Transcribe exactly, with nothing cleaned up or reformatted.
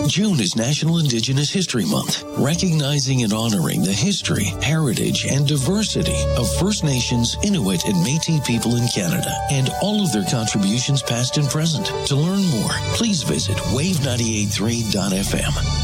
June is National Indigenous History Month, recognizing and honoring the history, heritage, and diversity of First Nations, Inuit, and Métis people in Canada, and all of their contributions past and present. To learn more, please visit wave nine eight three dot f m.